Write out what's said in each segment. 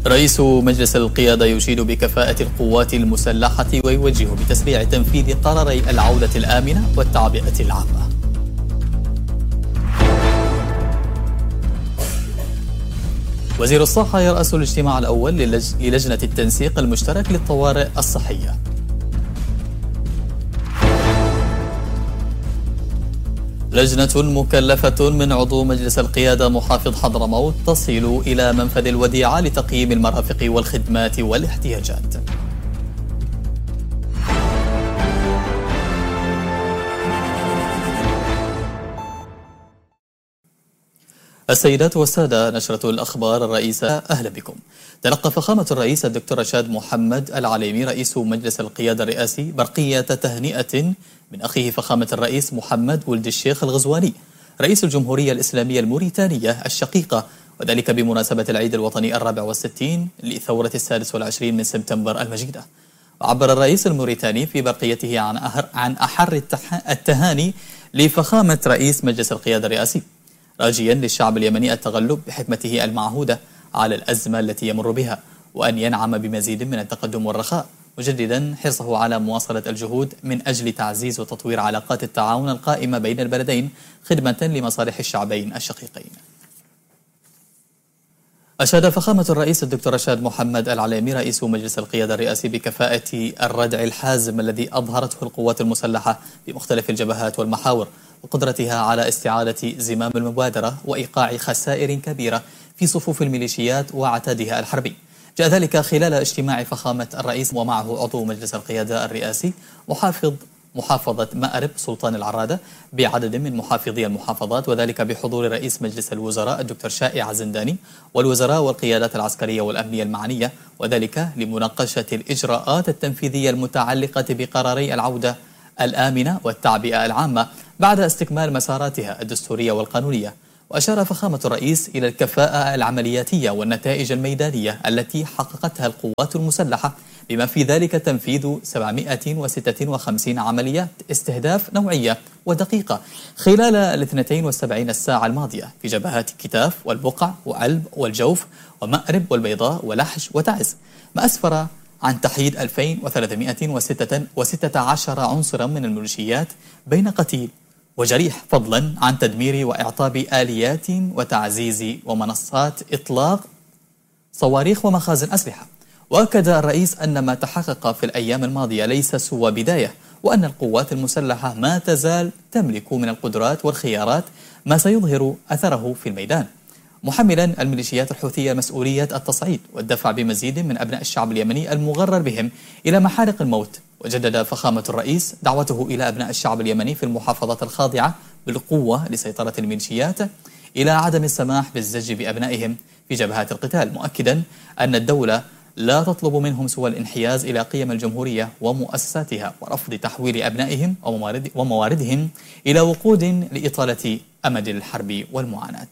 رئيس مجلس القيادة يشيد بكفاءة القوات المسلحة ويوجه بتسريع تنفيذ قراري العودة الآمنة والتعبئة العامة. وزير الصحة يرأس الاجتماع الأول للجنة التنسيق المشترك للطوارئ الصحية. لجنة مكلفة من عضو مجلس القيادة محافظ حضرموت تصل إلى منفذ الوديعة لتقييم المرافق والخدمات والاحتياجات. السيدات والسادة، نشرة الأخبار الرئيسة، أهلا بكم. تلقى فخامة الرئيس الدكتور رشاد محمد العليمي رئيس مجلس القيادة الرئاسي برقية تهنئة من أخيه فخامة الرئيس محمد ولد الشيخ الغزواني رئيس الجمهورية الإسلامية الموريتانية الشقيقة، وذلك بمناسبة العيد الوطني 64 لثورة 26 من سبتمبر المجيدة. وعبر الرئيس الموريتاني في برقيته عن أحر التهاني لفخامة رئيس مجلس القيادة الرئاسي، راجيا للشعب اليمني التغلب بحكمته المعهودة على الأزمة التي يمر بها، وأن ينعم بمزيد من التقدم والرخاء، مجددا حرصه على مواصلة الجهود من أجل تعزيز وتطوير علاقات التعاون القائمة بين البلدين خدمة لمصالح الشعبين الشقيقين. أشاد فخامة الرئيس الدكتور رشاد محمد العليمي رئيس مجلس القيادة الرئاسي بكفاءة الردع الحازم الذي أظهرته القوات المسلحة في مختلف الجبهات والمحاور، وقدرتها على استعادة زمام المبادرة وإيقاع خسائر كبيرة في صفوف الميليشيات وعتادها الحربي. جاء ذلك خلال اجتماع فخامة الرئيس ومعه عضو مجلس القيادة الرئاسي محافظة مأرب سلطان العرادة بعدد من محافظي المحافظات، وذلك بحضور رئيس مجلس الوزراء الدكتور شائع زنداني والوزراء والقيادات العسكرية والأمنية المعنية، وذلك لمناقشة الإجراءات التنفيذية المتعلقة بقراري العودة الآمنة والتعبئة العامة بعد استكمال مساراتها الدستورية والقانونية. وأشار فخامة الرئيس إلى الكفاءة العملياتية والنتائج الميدانية التي حققتها القوات المسلحة، بما في ذلك تنفيذ 756 عملية استهداف نوعية ودقيقة خلال 72 ساعة الماضية في جبهات كتاف والبقع وعلب والجوف ومأرب والبيضاء ولحج وتعز، ما أسفر عن تحييد 2316 عنصرا من الميليشيات بين قتيل وجريح، فضلا عن تدمير وإعطاب آليات وتعزيز ومنصات إطلاق صواريخ ومخازن أسلحة. وأكد الرئيس أن ما تحقق في الأيام الماضية ليس سوى بداية، وأن القوات المسلحة ما تزال تملك من القدرات والخيارات ما سيظهر أثره في الميدان، محملا الميليشيات الحوثية مسؤولية التصعيد والدفع بمزيد من أبناء الشعب اليمني المغرر بهم إلى محارق الموت. وجدد فخامة الرئيس دعوته إلى أبناء الشعب اليمني في المحافظات الخاضعة بالقوة لسيطرة الميليشيات إلى عدم السماح بالزج بأبنائهم في جبهات القتال، مؤكدا أن الدولة لا تطلب منهم سوى الانحياز إلى قيم الجمهورية ومؤسساتها ورفض تحويل أبنائهم ومواردهم إلى وقود لإطالة أمد الحرب والمعاناة.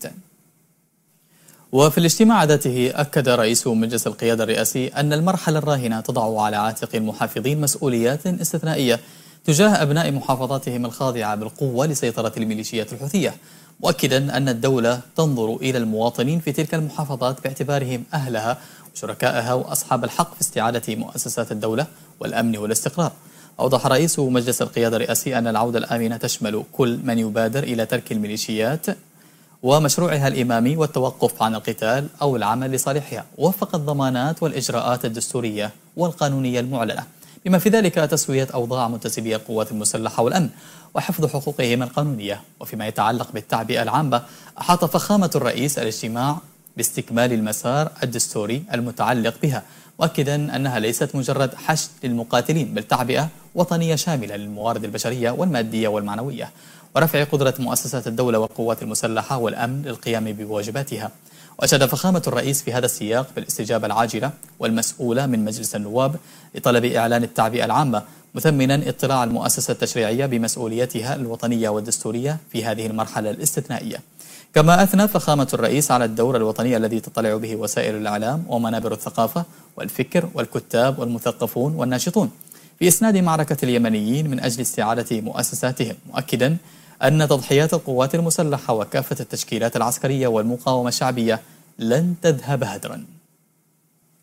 وفي الاجتماع ذاته أكد رئيس مجلس القيادة الرئاسي أن المرحلة الراهنة تضع على عاتق المحافظين مسؤوليات استثنائية تجاه أبناء محافظاتهم الخاضعة بالقوة لسيطرة الميليشيات الحوثية، مؤكدا أن الدولة تنظر إلى المواطنين في تلك المحافظات باعتبارهم أهلها وشركائها وأصحاب الحق في استعادة مؤسسات الدولة والأمن والاستقرار. أوضح رئيس مجلس القيادة الرئاسي أن العودة الآمنة تشمل كل من يبادر إلى ترك الميليشيات ومشروعها الإمامي والتوقف عن القتال أو العمل لصالحها وفق الضمانات والإجراءات الدستورية والقانونية المعلنة، بما في ذلك تسوية أوضاع منتسبي القوات المسلحة والأمن وحفظ حقوقهم القانونية. وفيما يتعلق بالتعبئة العامة، أحاط فخامة الرئيس الاجتماع باستكمال المسار الدستوري المتعلق بها، مؤكدا أنها ليست مجرد حشد للمقاتلين، بل تعبئة وطنية شاملة للموارد البشرية والمادية والمعنوية، ورفع قدرة مؤسسات الدولة والقوات المسلحة والأمن للقيام بواجباتها. وأشاد فخامة الرئيس في هذا السياق بالاستجابة العاجلة والمسؤولة من مجلس النواب لطلب إعلان التعبئة العامة، مثمنا اطلاع المؤسسة التشريعية بمسؤوليتها الوطنية والدستورية في هذه المرحلة الاستثنائية. كما أثنى فخامة الرئيس على الدور الوطني الذي تطلع به وسائل الإعلام ومنابر الثقافة والفكر والكتاب والمثقفون والناشطون في إسناد معركة اليمنيين من أجل استعادة مؤسساتهم، مؤكدا أن تضحيات القوات المسلحة وكافة التشكيلات العسكرية والمقاومة الشعبية لن تذهب هدرا.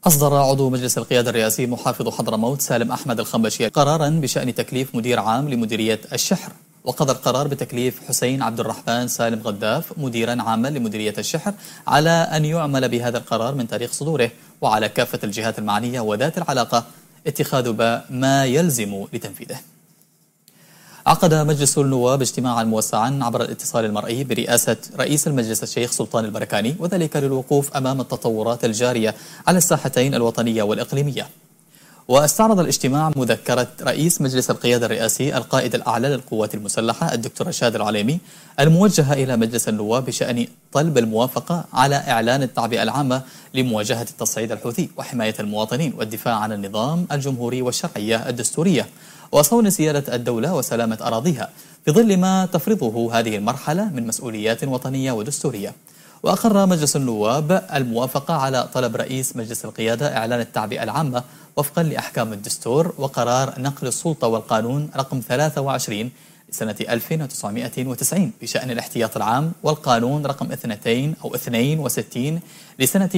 أصدر عضو مجلس القيادة الرئاسي محافظ حضرموت سالم أحمد الخنبشي قرارا بشأن تكليف مدير عام لمديرية الشحر، وقضى القرار بتكليف حسين عبد الرحمن سالم غداف مديرا عاما لمديرية الشحر على أن يعمل بهذا القرار من تاريخ صدوره، وعلى كافة الجهات المعنية وذات العلاقة اتخاذ ما يلزم لتنفيذه. عقد مجلس النواب اجتماعا موسعا عبر الاتصال المرئي برئاسة رئيس المجلس الشيخ سلطان البركاني، وذلك للوقوف أمام التطورات الجارية على الساحتين الوطنية والإقليمية. واستعرض الاجتماع مذكرة رئيس مجلس القيادة الرئاسي القائد الأعلى للقوات المسلحة الدكتور رشاد العليمي الموجهة إلى مجلس النواب بشأن طلب الموافقة على إعلان التعبئة العامة لمواجهة التصعيد الحوثي وحماية المواطنين والدفاع عن النظام الجمهوري والشرعية الدستورية وصون سيادة الدولة وسلامة أراضيها في ظل ما تفرضه هذه المرحلة من مسؤوليات وطنية ودستورية. وأقر مجلس النواب الموافقة على طلب رئيس مجلس القيادة إعلان التعبئة العامة وفقا لأحكام الدستور وقرار نقل السلطة والقانون رقم 23 لسنة 1990 بشأن الاحتياط العام، والقانون رقم 62 لسنة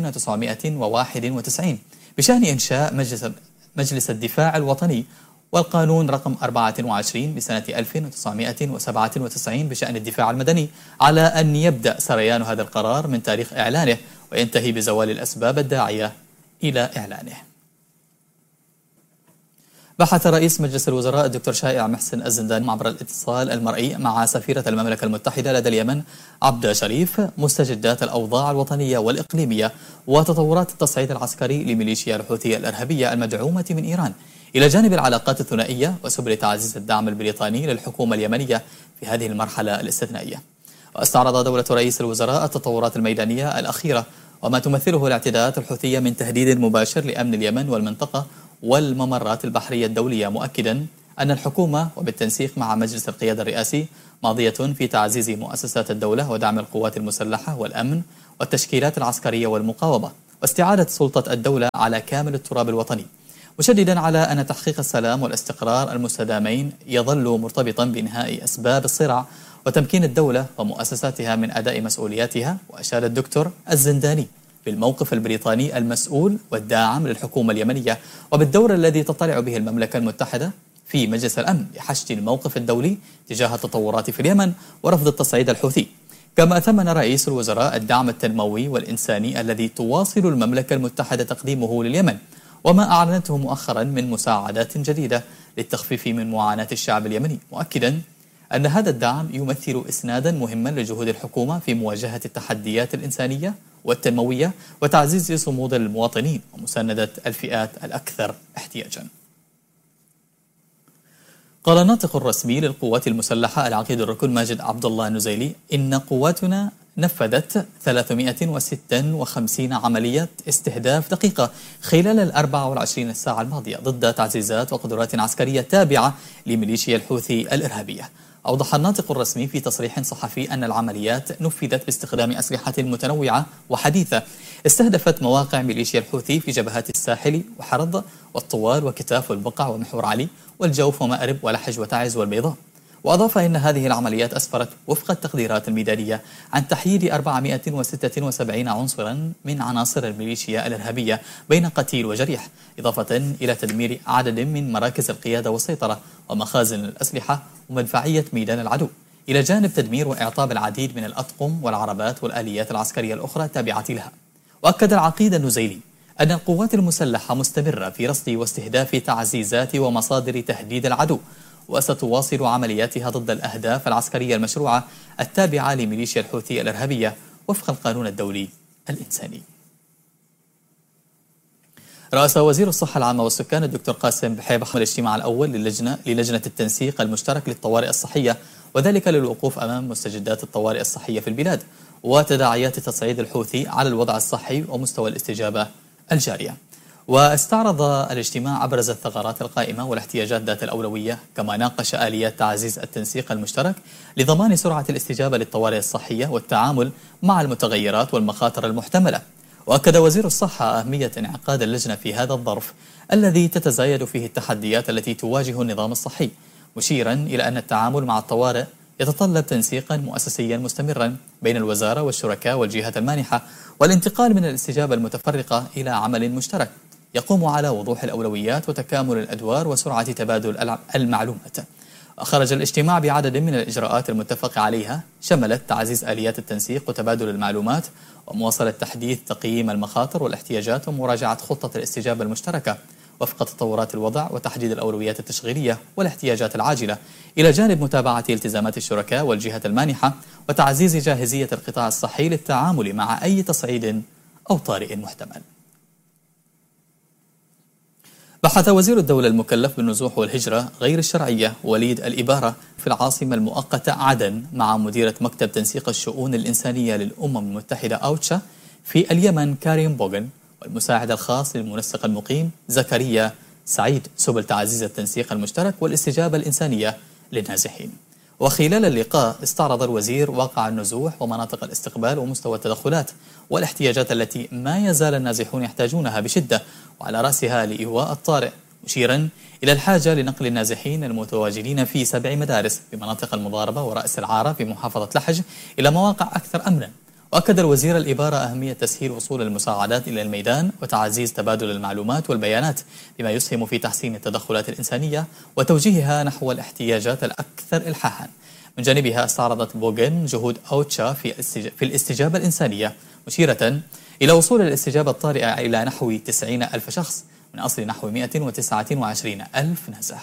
1991 بشأن إنشاء مجلس الدفاع الوطني، والقانون رقم 24 لسنة 1997 بشأن الدفاع المدني، على أن يبدأ سريان هذا القرار من تاريخ إعلانه وينتهي بزوال الأسباب الداعية إلى إعلانه. بحث رئيس مجلس الوزراء الدكتور شائع محسن الزنداني عبر الاتصال المرئي مع سفيرة المملكة المتحدة لدى اليمن عبدة شريف مستجدات الأوضاع الوطنية والإقليمية وتطورات التصعيد العسكري لميليشيا الحوثية الإرهابية المدعومة من إيران، إلى جانب العلاقات الثنائية وسبل تعزيز الدعم البريطاني للحكومة اليمنية في هذه المرحلة الاستثنائية. واستعرض دولة رئيس الوزراء التطورات الميدانية الأخيرة وما تمثله الاعتداءات الحوثية من تهديد مباشر لأمن اليمن والمنطقة والممرات البحرية الدولية، مؤكدا أن الحكومة وبالتنسيق مع مجلس القيادة الرئاسي ماضية في تعزيز مؤسسات الدولة ودعم القوات المسلحة والأمن والتشكيلات العسكرية والمقاومة واستعادة سلطة الدولة على كامل التراب الوطني، مشددا على أن تحقيق السلام والاستقرار المستدامين يظل مرتبطا بإنهاء أسباب الصراع وتمكين الدولة ومؤسساتها من أداء مسؤولياتها. وأشار الدكتور الزنداني بالموقف البريطاني المسؤول والداعم للحكومة اليمنية وبالدور الذي تطلع به المملكة المتحدة في مجلس الأمن لحشد الموقف الدولي تجاه التطورات في اليمن ورفض التصعيد الحوثي. كما ثمن رئيس الوزراء الدعم التنموي والإنساني الذي تواصل المملكة المتحدة تقديمه لليمن وما أعلنته مؤخرا من مساعدات جديدة للتخفيف من معاناة الشعب اليمني، مؤكدا أن هذا الدعم يمثل إسنادا مهما لجهود الحكومة في مواجهة التحديات الإنسانية والتنموية وتعزيز صمود المواطنين ومساندة الفئات الأكثر احتياجا. قال الناطق الرسمي للقوات المسلحة العقيد الركن ماجد عبد الله النزيلي إن قواتنا نفذت 356 عملية استهداف دقيقة خلال 24 ساعة الماضية ضد تعزيزات وقدرات عسكرية تابعة لميليشيا الحوثي الإرهابية. أوضح الناطق الرسمي في تصريح صحفي أن العمليات نفذت باستخدام أسلحة متنوعة وحديثة استهدفت مواقع ميليشيا الحوثي في جبهات الساحل وحرض والطوال وكتاف والبقع ومحور علي والجوف ومأرب ولحج وتعز والبيضاء. وأضاف أن هذه العمليات أسفرت وفق التقديرات الميدانية عن تحييد 476 عنصرا من عناصر الميليشيا الإرهابية بين قتيل وجريح، إضافة إلى تدمير عدد من مراكز القيادة والسيطرة ومخازن الأسلحة ومدفعية ميدان العدو، إلى جانب تدمير وإعطاب العديد من الأطقم والعربات والآليات العسكرية الأخرى التابعة لها. وأكد العقيد النزيلي أن القوات المسلحة مستمرة في رصد واستهداف تعزيزات ومصادر تهديد العدو، وستواصل عملياتها ضد الأهداف العسكرية المشروعة التابعة لميليشيا الحوثي الإرهابية وفق القانون الدولي الإنساني. رأس وزير الصحة العامة والسكان الدكتور قاسم بحيبة الاجتماع الأول للجنة التنسيق المشترك للطوارئ الصحية، وذلك للوقوف أمام مستجدات الطوارئ الصحية في البلاد وتداعيات تصعيد الحوثي على الوضع الصحي ومستوى الاستجابة الجارية. واستعرض الاجتماع أبرز الثغرات القائمة والاحتياجات ذات الأولوية، كما ناقش آليات تعزيز التنسيق المشترك لضمان سرعة الاستجابة للطوارئ الصحية والتعامل مع المتغيرات والمخاطر المحتملة. وأكد وزير الصحة أهمية انعقاد اللجنة في هذا الظرف الذي تتزايد فيه التحديات التي تواجه النظام الصحي، مشيرا إلى أن التعامل مع الطوارئ يتطلب تنسيقا مؤسسيا مستمرا بين الوزارة والشركاء والجهات المانحة، والانتقال من الاستجابة المتفرقة إلى عمل مشترك يقوم على وضوح الأولويات وتكامل الأدوار وسرعة تبادل المعلومات. خرج الاجتماع بعدد من الإجراءات المتفق عليها، شملت تعزيز آليات التنسيق وتبادل المعلومات، ومواصلة تحديث تقييم المخاطر والاحتياجات، ومراجعة خطة الاستجابة المشتركة وفق تطورات الوضع، وتحديد الأولويات التشغيلية والاحتياجات العاجلة، إلى جانب متابعة التزامات الشركاء والجهات المانحة وتعزيز جاهزية القطاع الصحي للتعامل مع أي تصعيد أو طارئ محتمل. بحث وزير الدولة المكلف بالنزوح والهجرة غير الشرعية وليد الإبارة في العاصمة المؤقتة عدن مع مديرة مكتب تنسيق الشؤون الإنسانية للأمم المتحدة أوتشا في اليمن كارين بوغن، والمساعد الخاص للمنسق المقيم زكريا سعيد، سبل تعزيز التنسيق المشترك والاستجابة الإنسانية للنازحين. وخلال اللقاء استعرض الوزير واقع النزوح ومناطق الاستقبال ومستوى التدخلات والاحتياجات التي ما يزال النازحون يحتاجونها بشدة، وعلى رأسها لإيواء الطارئ، مشيرا إلى الحاجة لنقل النازحين المتواجدين في 7 مدارس بمناطق المضاربة ورأس العارة في محافظة لحج إلى مواقع أكثر أمنا. وأكد الوزير الإبارة أهمية تسهيل وصول المساعدات إلى الميدان وتعزيز تبادل المعلومات والبيانات، بما يسهم في تحسين التدخلات الإنسانية وتوجيهها نحو الاحتياجات الأكثر إلحاحا. من جانبها استعرضت بوغن جهود أوتشا في الاستجابة الإنسانية، مشيرة إلى وصول الاستجابة الطارئة إلى نحو 90,000 شخص من أصل نحو 129,000 نازح.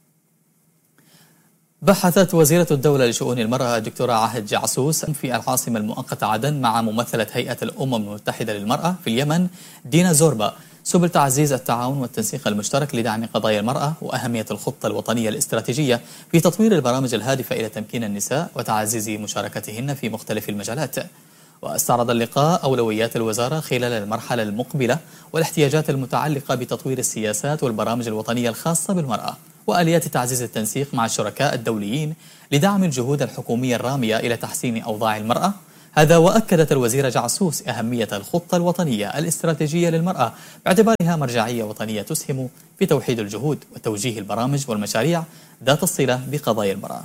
بحثت وزيرة الدولة لشؤون المرأة الدكتورة عهد جعسوس في العاصمة المؤقتة عدن مع ممثلة هيئة الأمم المتحدة للمرأة في اليمن دينا زوربا سبل تعزيز التعاون والتنسيق المشترك لدعم قضايا المرأة، وأهمية الخطة الوطنية الاستراتيجية في تطوير البرامج الهادفة إلى تمكين النساء وتعزيز مشاركتهن في مختلف المجالات. واستعرض اللقاء أولويات الوزارة خلال المرحلة المقبلة والاحتياجات المتعلقة بتطوير السياسات والبرامج الوطنية الخاصة بالمرأة، وآليات تعزيز التنسيق مع الشركاء الدوليين لدعم الجهود الحكومية الرامية إلى تحسين أوضاع المرأة. هذا وأكدت الوزيرة جعسوس أهمية الخطة الوطنية الاستراتيجية للمرأة باعتبارها مرجعية وطنية تسهم في توحيد الجهود وتوجيه البرامج والمشاريع ذات الصلة بقضايا المرأة.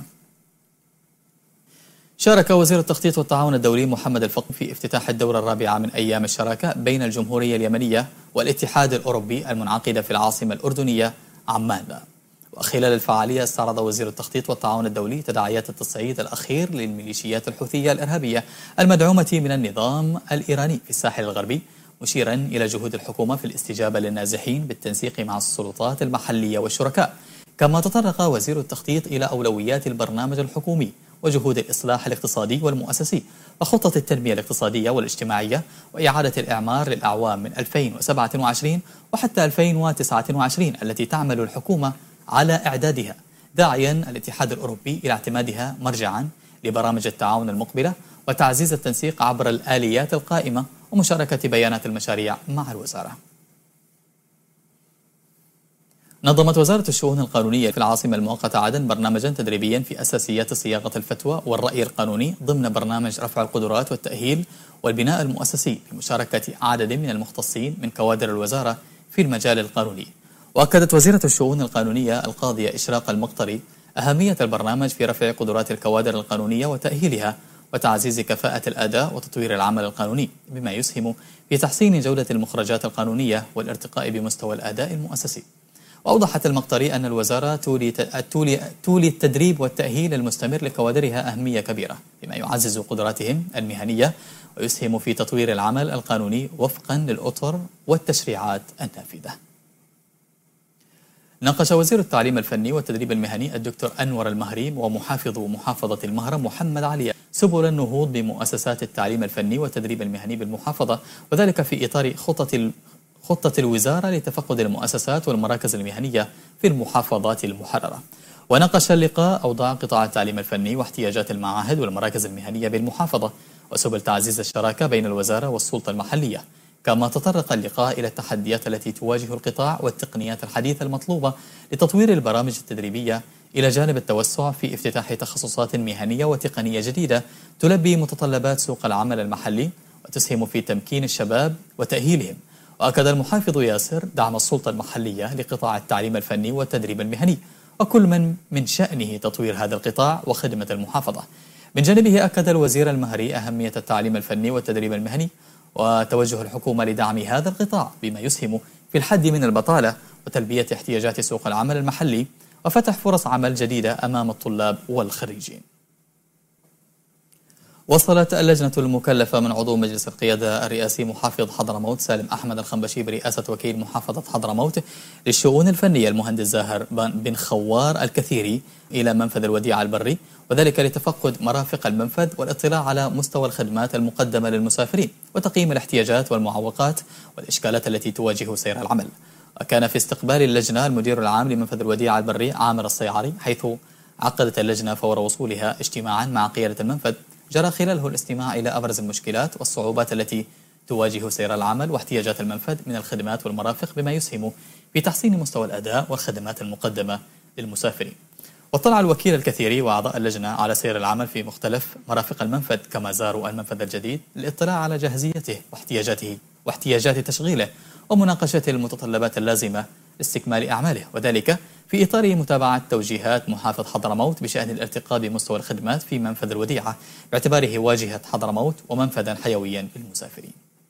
شارك وزير التخطيط والتعاون الدولي محمد الفقي في افتتاح الدورة الرابعة من أيام الشراكة بين الجمهورية اليمنية والاتحاد الأوروبي المنعقدة في العاصمة الأردنية عمان. وخلال الفعالية استعرض وزير التخطيط والتعاون الدولي تداعيات التصعيد الأخير للميليشيات الحوثية الإرهابية المدعومة من النظام الإيراني في الساحل الغربي، مشيرا إلى جهود الحكومة في الاستجابة للنازحين بالتنسيق مع السلطات المحلية والشركاء. كما تطرق وزير التخطيط إلى أولويات البرنامج الحكومي وجهود الإصلاح الاقتصادي والمؤسسي وخطة التنمية الاقتصادية والاجتماعية وإعادة الإعمار للأعوام من 2027 وحتى 2029 التي تعمل الحكومة على إعدادها، داعيا الاتحاد الأوروبي إلى اعتمادها مرجعا لبرامج التعاون المقبلة وتعزيز التنسيق عبر الآليات القائمة ومشاركة بيانات المشاريع مع الوزارة. نظمت وزارة الشؤون القانونية في العاصمة المؤقتة عدن برنامجا تدريبيا في أساسيات صياغة الفتوى والرأي القانوني ضمن برنامج رفع القدرات والتأهيل والبناء المؤسسي بمشاركة عدد من المختصين من كوادر الوزارة في المجال القانوني. وأكدت وزيرة الشؤون القانونية القاضية إشراق المقطري أهمية البرنامج في رفع قدرات الكوادر القانونية وتأهيلها وتعزيز كفاءة الأداء وتطوير العمل القانوني، بما يسهم في تحسين جودة المخرجات القانونية والارتقاء بمستوى الأداء المؤسسي. وأوضحت المقطري أن الوزارة تولي التدريب والتأهيل المستمر لكوادرها أهمية كبيرة، بما يعزز قدراتهم المهنية ويسهم في تطوير العمل القانوني وفقا للأطر والتشريعات النافذة. ناقش وزير التعليم الفني والتدريب المهني الدكتور أنور المهريم ومحافظ محافظة المهرم محمد علي سبل النهوض بمؤسسات التعليم الفني والتدريب المهني بالمحافظة، وذلك في إطار خطة الوزارة لتفقد المؤسسات والمراكز المهنية في المحافظات المحررة. وناقش اللقاء أوضاع قطاع التعليم الفني واحتياجات المعاهد والمراكز المهنية بالمحافظة وسبل تعزيز الشراكة بين الوزارة والسلطة المحلية. كما تطرق اللقاء إلى التحديات التي تواجه القطاع والتقنيات الحديثة المطلوبة لتطوير البرامج التدريبية، إلى جانب التوسع في افتتاح تخصصات مهنية وتقنية جديدة تلبي متطلبات سوق العمل المحلي وتسهم في تمكين الشباب وتأهيلهم. وأكد المحافظ ياسر دعم السلطة المحلية لقطاع التعليم الفني والتدريب المهني، وكل من شأنه تطوير هذا القطاع وخدمة المحافظة. من جانبه أكد الوزير المهري أهمية التعليم الفني والتدريب المهني وتوجه الحكومة لدعم هذا القطاع بما يسهم في الحد من البطالة وتلبية احتياجات سوق العمل المحلي وفتح فرص عمل جديدة أمام الطلاب والخريجين. وصلت اللجنة المكلفة من عضو مجلس القيادة الرئاسي محافظ حضرموت سالم أحمد الخنبشي برئاسة وكيل محافظة حضرموت للشؤون الفنية المهندس زاهر بن خوار الكثيري إلى منفذ الوديعة البري، وذلك لتفقد مرافق المنفذ والاطلاع على مستوى الخدمات المقدمة للمسافرين وتقييم الاحتياجات والمعوقات والإشكالات التي تواجه سير العمل. وكان في استقبال اللجنة المدير العام لمنفذ الوديعة البري عامر الصيعري، حيث عقدت اللجنة فور وصولها اجتماعا مع قيادة المنفذ جرى خلاله الاستماع إلى أبرز المشكلات والصعوبات التي تواجه سير العمل واحتياجات المنفذ من الخدمات والمرافق بما يسهم في تحسين مستوى الأداء والخدمات المقدمة للمسافرين. واطلع الوكيل الكثيري وأعضاء اللجنة على سير العمل في مختلف مرافق المنفذ، كما زاروا المنفذ الجديد للاطلاع على جاهزيته واحتياجاته واحتياجات تشغيله ومناقشة المتطلبات اللازمة لاستكمال أعماله، وذلك في إطار متابعة توجيهات محافظ حضرموت بشأن الارتقاء بمستوى الخدمات في منفذ الوديعة باعتباره واجهة حضرموت ومنفذا حيويا للمسافرين.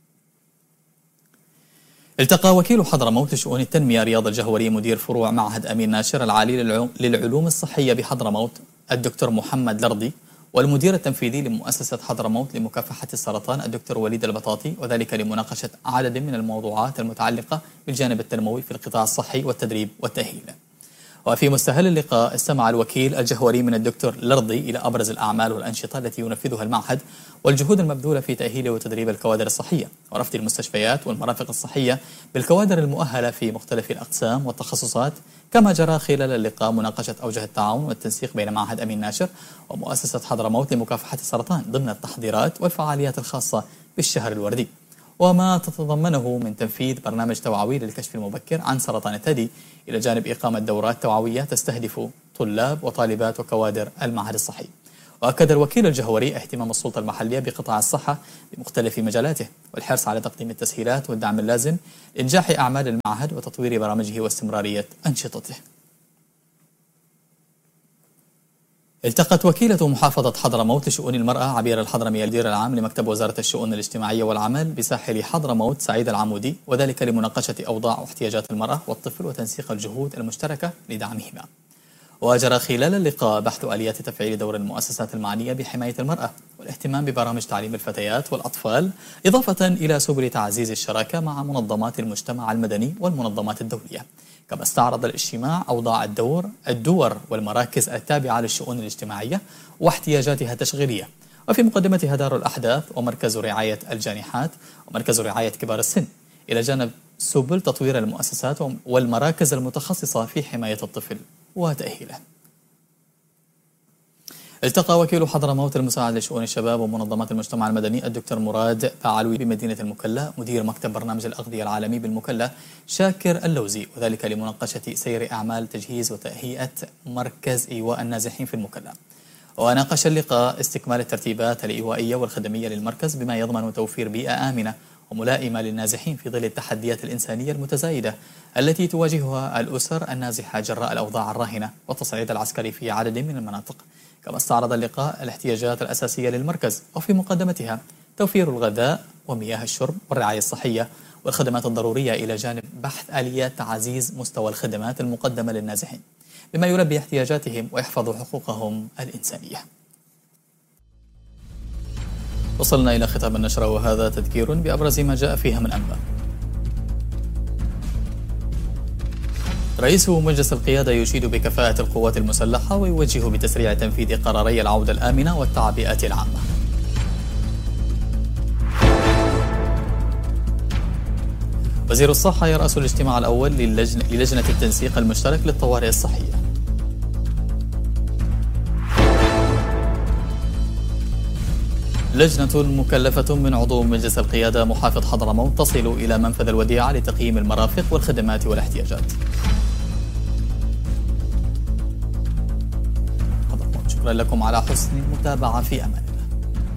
التقى وكيل حضرموت لشؤون التنمية رياض الجهوري مدير فروع معهد أمين ناشر العالي للعلوم الصحية بحضرموت الدكتور محمد لرضي والمدير التنفيذي لمؤسسة حضرموت لمكافحة السرطان الدكتور وليد البطاطي، وذلك لمناقشة عدد من الموضوعات المتعلقة بالجانب التنموي في القطاع الصحي والتدريب والتأهيل. وفي مستهل اللقاء استمع الوكيل الجهوري من الدكتور لرضي إلى أبرز الأعمال والأنشطة التي ينفذها المعهد والجهود المبذولة في تأهيل وتدريب الكوادر الصحية ورفد المستشفيات والمرافق الصحية بالكوادر المؤهلة في مختلف الأقسام والتخصصات. كما جرى خلال اللقاء مناقشة أوجه التعاون والتنسيق بين معهد أمين ناشر ومؤسسة حضرموت لمكافحة السرطان ضمن التحضيرات والفعاليات الخاصة بالشهر الوردي، وما تتضمنه من تنفيذ برنامج توعوي للكشف المبكر عن سرطان الثدي إلى جانب إقامة دورات توعوية تستهدف طلاب وطالبات وكوادر المعهد الصحي. وأكد الوكيل الجهوري اهتمام السلطة المحلية بقطاع الصحة بمختلف مجالاته والحرص على تقديم التسهيلات والدعم اللازم لإنجاح أعمال المعهد وتطوير برامجه واستمرارية أنشطته. التقت وكيلة محافظة حضرموت لشؤون المرأة عبير الحضرمي المدير العام لمكتب وزارة الشؤون الاجتماعية والعمل بساحل حضرموت سعيد العمودي، وذلك لمناقشة أوضاع واحتياجات المرأة والطفل وتنسيق الجهود المشتركة لدعمهما. وجرى خلال اللقاء بحث آليات تفعيل دور المؤسسات المعنية بحماية المرأة والاهتمام ببرامج تعليم الفتيات والأطفال، إضافة إلى سبل تعزيز الشراكة مع منظمات المجتمع المدني والمنظمات الدولية. كما استعرض الاجتماع أوضاع الدور والمراكز التابعة للشؤون الاجتماعية واحتياجاتها التشغيلية، وفي مقدمتها دار الأحداث ومركز رعاية الجانحات ومركز رعاية كبار السن، إلى جانب سبل تطوير المؤسسات والمراكز المتخصصة في حماية الطفل وتأهيله. التقى وكيل حضرموت المساعد لشؤون الشباب ومنظمات المجتمع المدني الدكتور مراد باعلوي بمدينة المكلا مدير مكتب برنامج الأغذية العالمي بالمكلا شاكر اللوزي، وذلك لمناقشة سير أعمال تجهيز وتهيئة مركز إيواء النازحين في المكلا. وناقش اللقاء استكمال الترتيبات الإيوائية والخدمية للمركز بما يضمن توفير بيئة آمنة وملائمة للنازحين في ظل التحديات الإنسانية المتزايدة التي تواجهها الأسر النازحة جراء الأوضاع الراهنة والتصعيد العسكري في عدد من المناطق. كما استعرض اللقاء الاحتياجات الأساسية للمركز وفي مقدمتها توفير الغذاء ومياه الشرب والرعاية الصحية والخدمات الضرورية، إلى جانب بحث آليات تعزيز مستوى الخدمات المقدمة للنازحين بما يلبي احتياجاتهم ويحفظ حقوقهم الإنسانية. وصلنا إلى ختام النشرة، وهذا تذكير بأبرز ما جاء فيها من أنباء. رئيس مجلس القيادة يشيد بكفاءة القوات المسلحة ويوجه بتسريع تنفيذ قراري العودة الآمنة والتعبئة العامة. وزير الصحة يرأس الاجتماع الأول للجنة التنسيق المشترك للطوارئ الصحية. لجنة مكلفة من عضو مجلس القيادة محافظ حضرموت تصل إلى منفذ الوديعة لتقييم المرافق والخدمات والاحتياجات. شكرا لكم على حسن المتابعة، في أمان.